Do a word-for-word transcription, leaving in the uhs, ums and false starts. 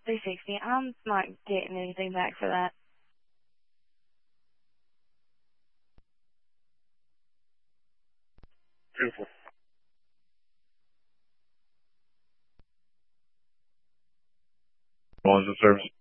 three sixty. I'm not getting anything back for that. Beautiful. Lines of service.